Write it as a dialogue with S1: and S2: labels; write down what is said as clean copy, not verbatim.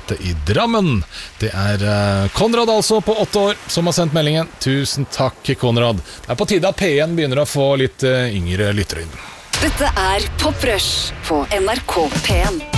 S1: ute i Drammen. Det Konrad altså på 8 år som har sendt meldingen. Tusen takk, Konrad. Det på tide at P1 begynner å få litt yngre lyttere inn.
S2: Dette Pop Rush på NRK P1.